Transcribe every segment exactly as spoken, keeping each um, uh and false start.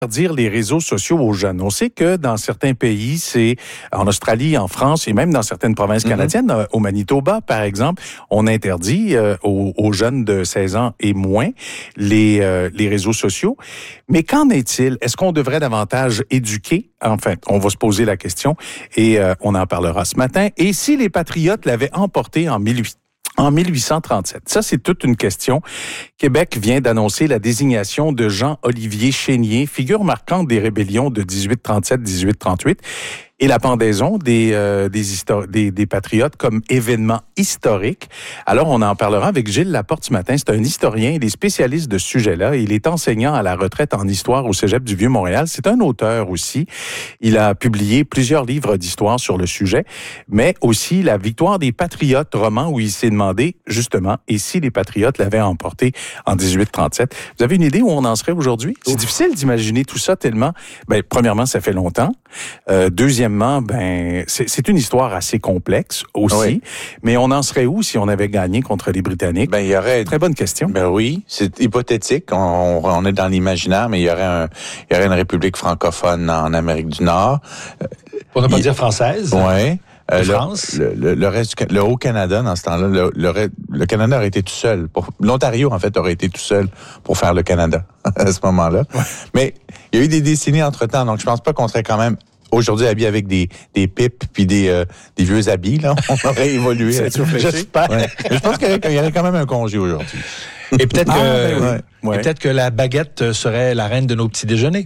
dire les réseaux sociaux aux jeunes. On sait que dans certains pays, c'est en Australie, en France et même dans certaines provinces canadiennes, mm-hmm. au Manitoba par exemple, on interdit euh, aux, aux jeunes de seize ans et moins les euh, les réseaux sociaux. Mais qu'en est-il? Est-ce qu'on devrait davantage éduquer? Enfin, on va se poser la question et euh, on en parlera ce matin. Et si les Patriotes l'avaient emporté en mille huit En mille huit cent trente-sept. Ça, c'est toute une question. Québec vient d'annoncer la désignation de Jean-Olivier Chénier, figure marquante des rébellions de dix-huit trente-sept dix-huit trente-huit, et la pendaison des, euh, des, histori- des, des Patriotes comme événement historique. Alors, on en parlera avec Gilles Laporte ce matin. C'est un historien, il est spécialiste de ce sujet-là. Il est enseignant à la retraite en histoire au Cégep du Vieux-Montréal. C'est un auteur aussi. Il a publié plusieurs livres d'histoire sur le sujet, mais aussi La victoire des Patriotes, roman où il s'est demandé, justement, et si les Patriotes l'avaient emporté en dix-huit trente-sept. Vous avez une idée où on en serait aujourd'hui? C'est Ouf. difficile d'imaginer tout ça tellement... Ben, premièrement, ça fait longtemps. Euh, deuxièmement, ben, c'est, c'est une histoire assez complexe aussi, oui. Mais on en serait où si on avait gagné contre les Britanniques? Ben, il y aurait... Très bonne question. Ben oui, c'est hypothétique, on, on est dans l'imaginaire, mais il y aurait un, il y aurait une république francophone en Amérique du Nord. Pour ne pas il... dire française. Oui. Euh, le, France. Le, le, le reste du, le Haut-Canada, dans ce temps-là, le, le, le Canada aurait été tout seul. Pour, L'Ontario, en fait, aurait été tout seul pour faire le Canada à ce moment-là. Ouais. Mais il y a eu des décennies entre-temps, donc je pense pas qu'on serait quand même aujourd'hui habillé avec des, des pipes puis des, euh, des vieux habits. Là. On aurait évolué. J'espère. Ouais. Mais je pense qu'il y, aurait, qu'il y aurait quand même un congé aujourd'hui. Et peut-être, ah, que, ben oui. ouais. et peut-être que la baguette serait la reine de nos petits déjeuners.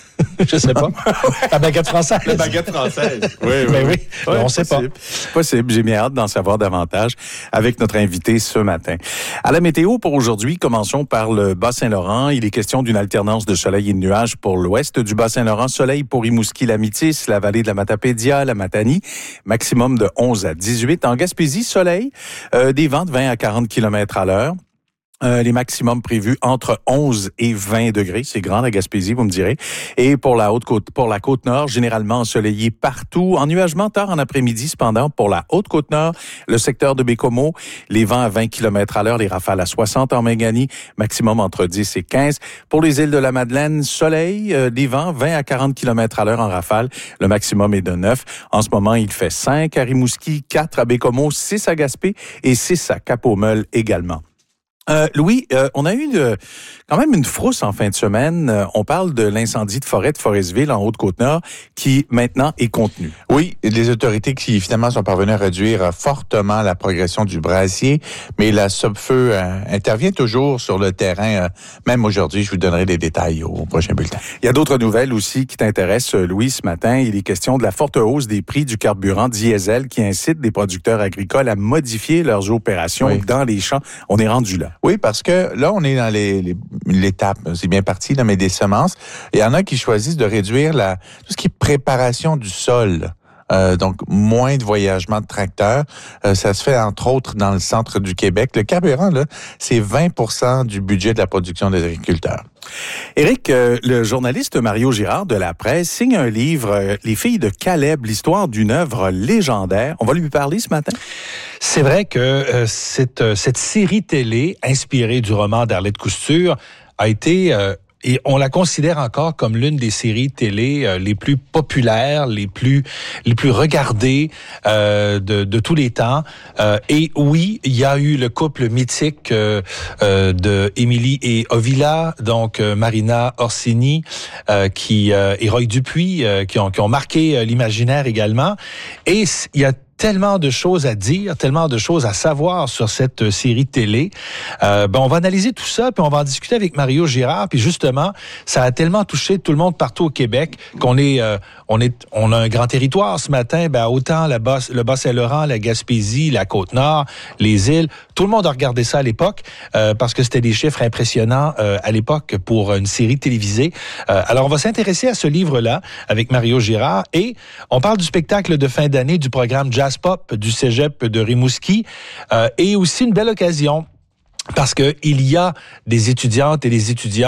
Je sais pas. La baguette française. La baguette française. Oui, oui, ben oui. oui. On ne sait pas. Possible. J'ai bien hâte d'en savoir davantage avec notre invité ce matin. À la météo pour aujourd'hui, commençons par le Bas-Saint-Laurent. Il est question d'une alternance de soleil et de nuages pour l'ouest du Bas-Saint-Laurent. Soleil pour Rimouski-la-Métis, la vallée de la Matapédia, la Matanie. Maximum de onze à dix-huit. En Gaspésie, soleil, euh, des vents de vingt à quarante kilomètres à l'heure. Euh, les maximums prévus entre onze et vingt degrés. C'est grand, la Gaspésie, vous me direz. Et pour la haute côte, pour la côte nord, généralement ensoleillé partout. Ennuagement tard en après-midi, cependant, pour la haute côte nord, le secteur de Bécomo, les vents à vingt kilomètres à l'heure, les rafales à soixante en Méganie, maximum entre dix et quinze. Pour les îles de la Madeleine, soleil, euh, les vents vingt à quarante kilomètres à l'heure en rafale, le maximum est de neuf. En ce moment, il fait cinq à Rimouski, quatre à Bécomo, six à Gaspé et six à Cap-aux-Meules également. Euh, Louis, euh, on a eu de, quand même une frousse en fin de semaine. Euh, on parle de l'incendie de forêt de Forestville en Haute-Côte-Nord qui maintenant est contenu. Oui, les autorités qui finalement sont parvenues à réduire fortement la progression du brasier, mais la Sopfeu euh, intervient toujours sur le terrain. Euh, même aujourd'hui, je vous donnerai des détails au prochain bulletin. Il y a d'autres nouvelles aussi qui t'intéressent, Louis, ce matin. Il est question de la forte hausse des prix du carburant diesel qui incite des producteurs agricoles à modifier leurs opérations oui. dans les champs. On est rendu là. Oui, parce que là, on est dans les, les, l'étape, c'est bien parti, là, mais des semences. Il y en a qui choisissent de réduire la, tout ce qui est préparation du sol. Euh, donc, moins de voyagement de tracteurs. Euh, ça se fait, entre autres, dans le centre du Québec. Le carburant, là, c'est vingt pour cent du budget de la production des agriculteurs. Éric, euh, le journaliste Mario Girard de La Presse signe un livre, euh, Les filles de Caleb, l'histoire d'une œuvre légendaire. On va lui parler ce matin. C'est vrai que euh, cette, euh, cette série télé inspirée du roman d'Arlette Cousture a été... Euh, Et on la considère encore comme l'une des séries télé euh, les plus populaires, les plus les plus regardées euh, de, de tous les temps. Euh, et oui, il y a eu le couple mythique euh, euh, de Émilie et Ovila, donc euh, Marina Orsini, euh, qui euh, et Roy Dupuis, euh, qui ont qui ont marqué euh, l'imaginaire également. Et il y a tellement de choses à dire, tellement de choses à savoir sur cette série télé. Euh, ben on va analyser tout ça, puis on va en discuter avec Mario Girard. Puis justement, ça a tellement touché tout le monde partout au Québec qu'on est, euh, on est, on a un grand territoire ce matin. Ben autant la Bas, le Bas-Saint-Laurent, la Gaspésie, la Côte-Nord, les îles. Tout le monde a regardé ça à l'époque euh, parce que c'était des chiffres impressionnants euh, à l'époque pour une série télévisée. Euh, alors on va s'intéresser à ce livre-là avec Mario Girard et on parle du spectacle de fin d'année du programme Jazz Pop du Cégep de Rimouski euh, et aussi une belle occasion parce que il y a des étudiantes et des étudiants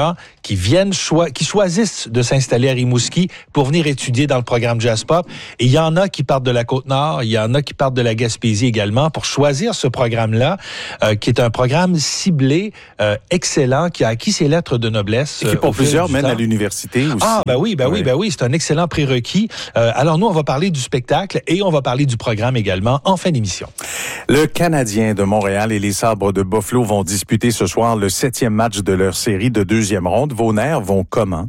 qui viennent, choi- qui choisissent de s'installer à Rimouski pour venir étudier dans le programme Jazz Pop. Et il y en a qui partent de la Côte-Nord, il y en a qui partent de la Gaspésie également pour choisir ce programme-là, euh, qui est un programme ciblé, euh, excellent, qui a acquis ses lettres de noblesse. Et qui, pour euh, plusieurs, mène temps. à l'université aussi. Ah, ben oui, ben ouais. oui, ben oui, c'est un excellent prérequis. Euh, alors nous, on va parler du spectacle et on va parler du programme également en fin d'émission. Le Canadien de Montréal et les Sabres de Buffalo vont disputer ce soir le septième match de leur série de deuxième ronde. Vos nerfs vont comment?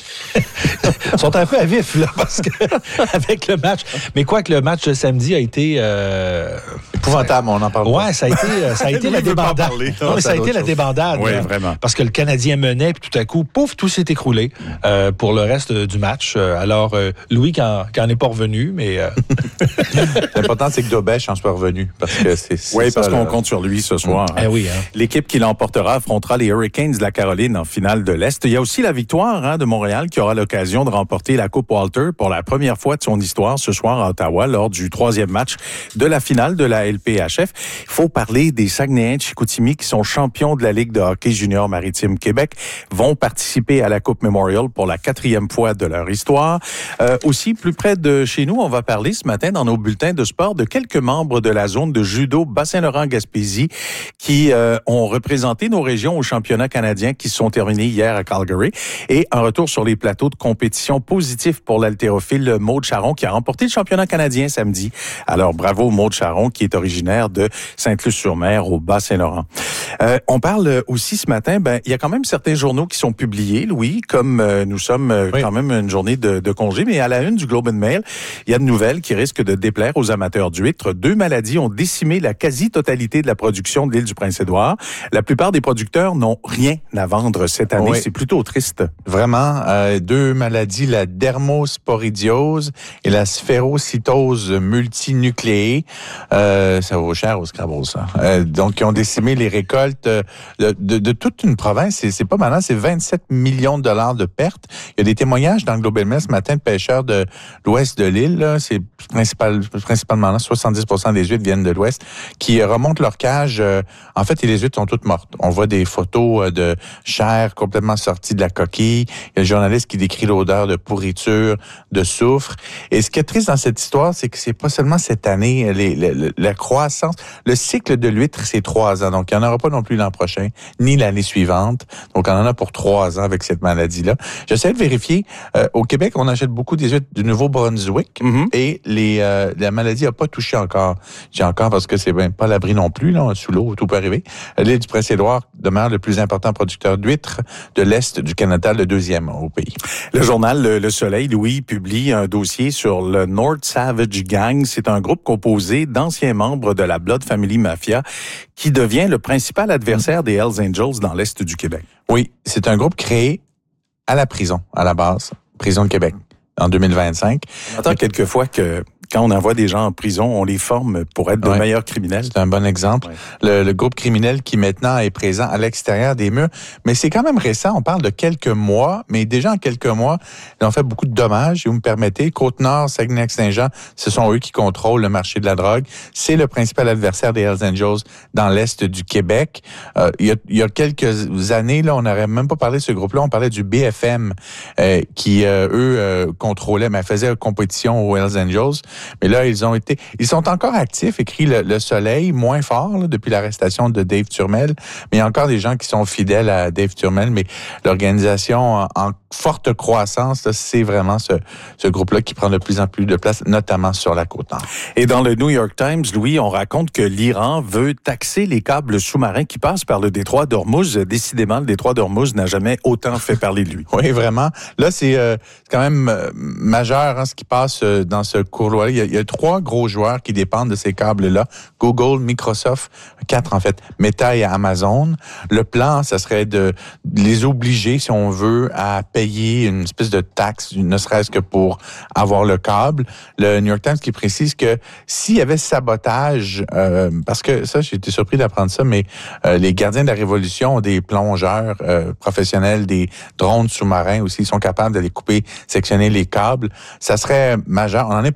Ils sont un peu à vif, là, parce que, avec le match. Mais quoi que le match de samedi a été, euh... épouvantable, on en parle. Ouais, ça a été, ça a été la débandade. Non, mais ça a été la débandade. Oui, vraiment. Parce que le Canadien menait, puis tout à coup, pouf, tout s'est écroulé, euh, pour le reste du match. Alors, euh, Louis, qui en est pas revenu, mais, euh... L'important, c'est que Dobèche en soit revenu, parce que c'est, c'est Oui, ça, parce qu'on là. compte sur lui ce soir. Eh oui, hein. L'équipe qui l'emportera affrontera les Hurricanes de la Caroline en finale de l'Est. Il y a aussi la victoire hein, de Montréal qui aura l'occasion de remporter la Coupe Walter pour la première fois de son histoire ce soir à Ottawa lors du troisième match de la finale de la L P H F. Il faut parler des Saguenayens de Chicoutimi qui sont champions de la Ligue de hockey junior maritime Québec, vont participer à la Coupe Memorial pour la quatrième fois de leur histoire. Euh, aussi, plus près de chez nous, on va parler ce matin dans nos bulletins de sport de quelques membres de la zone de judo Bas-Saint-Laurent-Gaspésie qui euh, ont représenté nos régions au championnat canadien qui se sont terminés hier à Calgary. Et un retour sur les plateaux de compétition positif pour l'haltérophile Maude Charon qui a remporté le championnat canadien samedi. Alors bravo Maude Charon qui est originaire de Sainte-Luce-sur-Mer au Bas-Saint-Laurent. Euh, on parle aussi ce matin, ben il y a quand même certains journaux qui sont publiés, Louis, comme euh, nous sommes euh, oui. quand même une journée de, de congé, mais à la une du Globe and Mail, il y a de nouvelles qui risquent de déplaire aux amateurs d'huîtres. Deux maladies ont décimé la quasi-totalité de la production de l'île du Prince-Édouard. La plupart des producteurs n'ont rien à vendre cette année. Oui. C'est plutôt triste. Vraiment, euh, deux maladies, la dermosporidiose et la sphérocytose multinucléée. Euh, ça vaut cher au Scrabble, ça. Euh, donc, ils ont décimé les récoltes de, de, de toute une province. C'est, c'est pas malin, c'est vingt-sept millions de dollars de pertes. Il y a des témoignages dans le Globe and Mail ce matin de pêcheurs de l'ouest de l'île. Là. C'est principal, principalement là, soixante-dix pour cent des huîtres viennent de l'ouest, qui remontent leur cage. Euh, en fait, et les huîtres sont toutes mortes. On voit des photos de chair complètement sortie de la coquille. Il y a le journaliste qui décrit l'odeur de pourriture, de soufre. Et ce qui est triste dans cette histoire, c'est que c'est pas seulement cette année, les, les, la croissance, le cycle de l'huître, c'est trois ans. Donc, il n'y en aura pas non plus l'an prochain, ni l'année suivante. Donc, on en a pour trois ans avec cette maladie-là. J'essaie de vérifier. Euh, au Québec, on achète beaucoup des huîtres du Nouveau-Brunswick mm-hmm. et les, euh, la maladie n'a pas touché encore. J'ai encore parce que c'est ben, pas l'abri non plus, là, sous l'eau, tout peut arriver. L'île du Prince-Édouard demeure le plus important producteur d'huîtres de l'Est du Canada, le deuxième au pays. Le journal Le Soleil, Louis, publie un dossier sur le North Savage Gang. C'est un groupe composé d'anciens membres de la Blood Family Mafia qui devient le principal adversaire des Hells Angels dans l'Est du Québec. Oui, c'est un groupe créé à la prison, à la base, prison de Québec, en deux mille vingt-cinq. On entend quelquefois que quand on envoie des gens en prison, on les forme pour être de ouais. meilleurs criminels. C'est un bon exemple. Ouais. Le, le groupe criminel qui maintenant est présent à l'extérieur des murs. Mais c'est quand même récent. On parle de quelques mois, mais déjà en quelques mois, ils ont fait beaucoup de dommages. Si vous me permettez, Côte-Nord, Saguenay-Lac-Saint-Jean, ce sont eux qui contrôlent le marché de la drogue. C'est le principal adversaire des Hells Angels dans l'Est du Québec. Euh, il, y a, il y a quelques années, là, on n'aurait même pas parlé de ce groupe-là. On parlait du B F M euh, qui, euh, eux, euh, contrôlaient, mais faisaient compétition aux Hells Angels. Mais là, ils ont été, ils sont encore actifs, écrit le, le Soleil, moins fort là, depuis l'arrestation de Dave Turmel. Mais il y a encore des gens qui sont fidèles à Dave Turmel. Mais l'organisation en, en forte croissance, là, c'est vraiment ce, ce groupe-là qui prend de plus en plus de place, notamment sur la côte nord. Et dans le New York Times, Louis, on raconte que l'Iran veut taxer les câbles sous-marins qui passent par le détroit d'Ormuz. Décidément, le détroit d'Ormuz n'a jamais autant fait parler de lui. Oui, vraiment. Là, c'est euh, quand même euh, majeur hein, ce qui passe euh, dans ce couloir. Il y, a, il y a trois gros joueurs qui dépendent de ces câbles-là. Google, Microsoft, quatre en fait, Meta et Amazon. Le plan, ça serait de les obliger, si on veut, à payer une espèce de taxe, ne serait-ce que pour avoir le câble. Le New York Times qui précise que s'il y avait sabotage, euh, parce que ça, j'ai été surpris d'apprendre ça, mais euh, les gardiens de la Révolution ont des plongeurs euh, professionnels, des drones sous-marins aussi, ils sont capables de les couper, sectionner les câbles. Ça serait majeur. On n'en est pas là, là, mais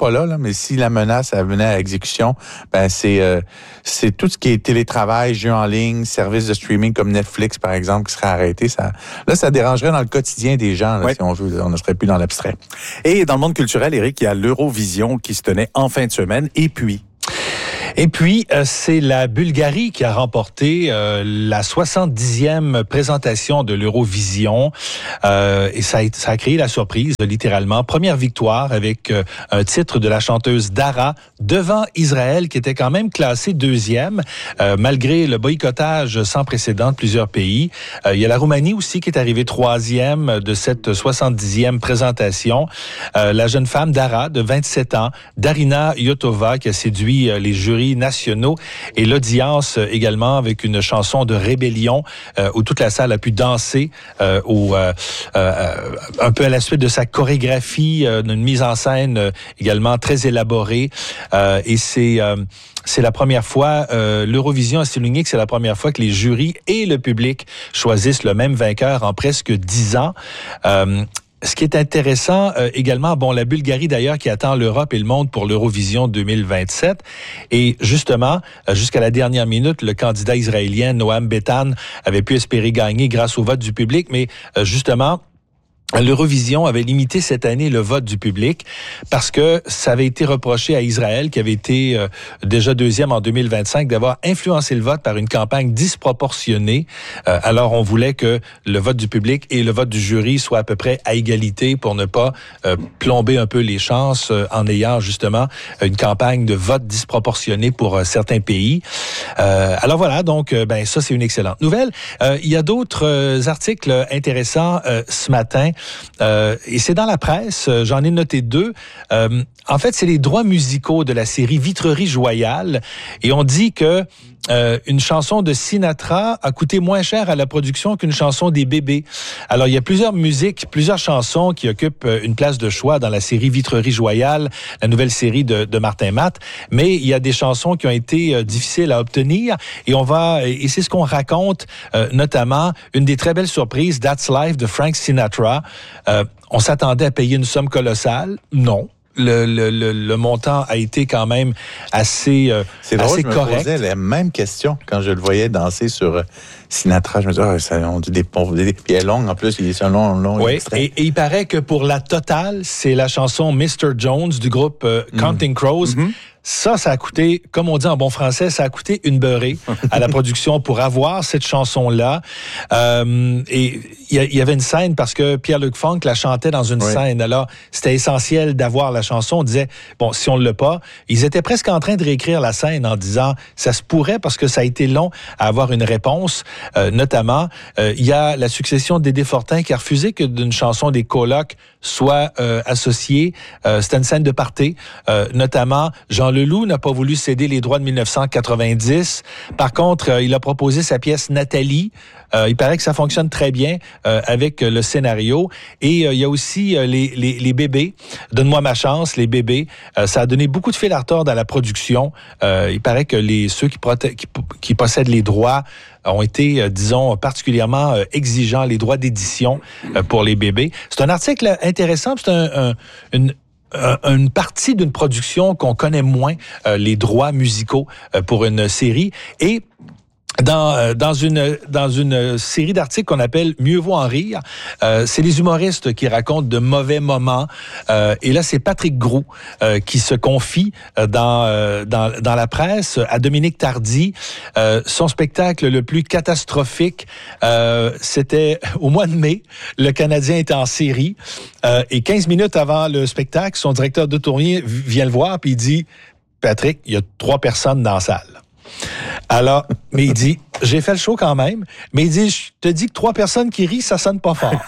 mais si la menace elle venait à exécution, ben c'est euh, c'est tout ce qui est télétravail, jeux en ligne, services de streaming comme Netflix par exemple qui serait arrêté. Ça, là, ça dérangerait dans le quotidien des gens, là, ouais. si on veut. On ne serait plus dans l'abstrait. Et dans le monde culturel, Éric, il y a l'Eurovision qui se tenait en fin de semaine. Et puis... Et puis, euh, c'est la Bulgarie qui a remporté euh, la soixante-dixième présentation de l'Eurovision. Euh, et ça a, ça a créé la surprise, littéralement. Première victoire avec euh, un titre de la chanteuse Dara devant Israël, qui était quand même classé deuxième, euh, malgré le boycottage sans précédent de plusieurs pays. Euh, il y a la Roumanie aussi qui est arrivée troisième de cette soixante-dixième présentation. Euh, la jeune femme Dara, de vingt-sept ans, Darina Yotova, qui a séduit euh, les jurys nationaux et l'audience euh, également avec une chanson de rébellion euh, où toute la salle a pu danser euh, au, euh, euh, un peu à la suite de sa chorégraphie, euh, d'une mise en scène euh, également très élaborée. Euh, et c'est... Euh, C'est la première fois, euh, l'Eurovision a souligné que c'est la première fois que les jurys et le public choisissent le même vainqueur en presque dix ans. Euh, Ce qui est intéressant euh, également, bon, la Bulgarie d'ailleurs qui attend l'Europe et le monde pour l'Eurovision deux mille vingt-sept. Et justement, euh, jusqu'à la dernière minute, le candidat israélien Noam Betan avait pu espérer gagner grâce au vote du public. Mais euh, justement, l'Eurovision avait limité cette année le vote du public parce que ça avait été reproché à Israël, qui avait été euh, déjà deuxième en deux mille vingt-cinq, d'avoir influencé le vote par une campagne disproportionnée. Euh, alors, on voulait que le vote du public et le vote du jury soient à peu près à égalité pour ne pas euh, plomber un peu les chances euh, en ayant justement une campagne de vote disproportionnée pour euh, certains pays. Euh, alors voilà, donc euh, ben ça, c'est une excellente nouvelle. Euh, il y a d'autres euh, articles intéressants euh, ce matin. Euh, et c'est dans la presse, euh, j'en ai noté deux. Euh, en fait, c'est les droits musicaux de la série Vitrerie Joyale. Et on dit que euh, une chanson de Sinatra a coûté moins cher à la production qu'une chanson des Bébés. Alors, il y a plusieurs musiques, plusieurs chansons qui occupent une place de choix dans la série Vitrerie Joyale, la nouvelle série de, de Martin Matt. Mais il y a des chansons qui ont été euh, difficiles à obtenir. Et on va, et c'est ce qu'on raconte, euh, notamment une des très belles surprises, That's Life de Frank Sinatra. Euh, on s'attendait à payer une somme colossale. Non. Le, le, le, le montant a été quand même assez, euh, C'est drôle, assez je me correct. posais la même question quand je le voyais danser sur euh, Sinatra. Je me disais, oh, ça, on dit des, des pieds longs. En plus, il est un long, long Oui, extrait. et, et il paraît que pour la totale, c'est la chanson mister Jones du groupe euh, Counting Crows. Mm-hmm. Ça, ça a coûté, comme on dit en bon français, ça a coûté une beurrée à la production pour avoir cette chanson-là. Euh, et il y, y avait une scène parce que Pierre-Luc Funk la chantait dans une oui. scène. Alors, c'était essentiel d'avoir la chanson. On disait, bon, si on ne l'a pas, ils étaient presque en train de réécrire la scène en disant, ça se pourrait parce que ça a été long à avoir une réponse. Euh, notamment, euh, il y a la succession de Dédé Fortin qui a refusé que d'une chanson des colocs soit euh, associée. Euh, c'était une scène de party. Euh, notamment, Jean Leloup n'a pas voulu céder les droits de dix-neuf cent quatre-vingt-dix. Par contre, euh, il a proposé sa pièce Nathalie. Euh, il paraît que ça fonctionne très bien euh, avec euh, le scénario. Et euh, il y a aussi euh, les, les, les bébés. Donne-moi ma chance, les bébés. Euh, ça a donné beaucoup de fil à retordre à la production. Euh, il paraît que les ceux qui, prote- qui, qui possèdent les droits ont été, euh, disons, particulièrement euh, exigeants, les droits d'édition euh, pour les bébés. C'est un article intéressant. C'est un, un, une une partie d'une production qu'on connaît moins, euh, les droits musicaux euh, pour une série. Et Dans, dans une dans une série d'articles qu'on appelle Mieux vaut en rire, euh, c'est les humoristes qui racontent de mauvais moments. Euh, et là, c'est Patrick Groux euh, qui se confie dans, euh, dans dans la presse à Dominique Tardy. Euh, son spectacle le plus catastrophique, euh, c'était au mois de mai. Le Canadien était en série. Euh, et quinze minutes avant le spectacle, son directeur de tournée vient le voir puis il dit « Patrick, il y a trois personnes dans la salle. » Alors, mais il dit, j'ai fait le show quand même, mais il dit, je te dis que trois personnes qui rient, ça sonne pas fort.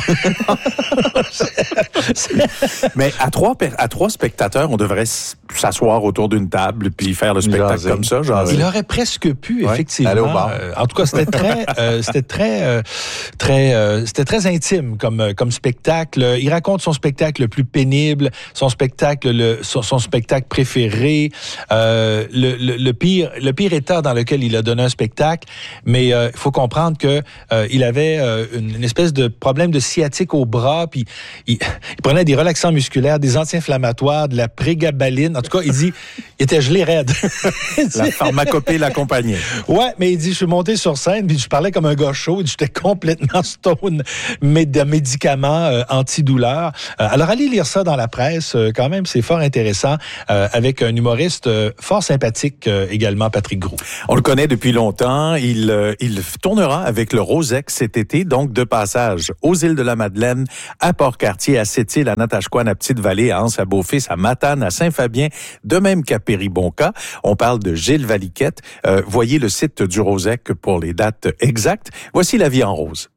Mais à trois, à trois spectateurs, on devrait s'asseoir autour d'une table puis faire le spectacle jaser. Comme ça. Genre. Il aurait presque pu, ouais. effectivement. Aller au bar. Euh, en tout cas, c'était très, euh, c'était très, euh, très, euh, c'était très intime comme comme spectacle. Il raconte son spectacle le plus pénible, son spectacle, le, son, son spectacle préféré, euh, le, le, le pire, le pire état dans lequel il a donné un spectacle. Mais il euh, faut comprendre que euh, il avait euh, une, une espèce de problème de sciatique au bras, puis il, il prenait des relaxants musculaires, des anti-inflammatoires, de la prégabaline. En tout cas, il dit, il était gelé raide. La pharmacopée l'accompagnait. Ouais, mais il dit, je suis monté sur scène, puis je parlais comme un gars chaud, j'étais complètement stone, mais de médicaments euh, antidouleurs. Euh, alors, allez lire ça dans la presse, euh, quand même, c'est fort intéressant, euh, avec un humoriste euh, fort sympathique euh, également, Patrick Groux. On le connaît depuis longtemps. Il, euh, il tournera avec le Rosex cet été, donc de passage aux îles de la Madeleine, à Port-Cartier, à Sept-Îles, à Natashquan, à Petite-Vallée, à Anse, à Beaufils, à Matane, à Saint-Fabien, de même qu'à Péribonka. On parle de Gilles Valiquette. Euh, voyez le site du Rosex pour les dates exactes. Voici La vie en rose.